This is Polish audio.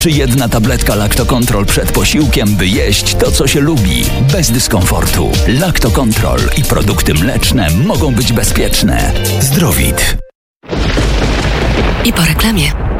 Czy jedna tabletka Lactocontrol przed posiłkiem, by jeść to, co się lubi, bez dyskomfortu? Lactocontrol i produkty mleczne mogą być bezpieczne. Zdrowit. I po reklamie.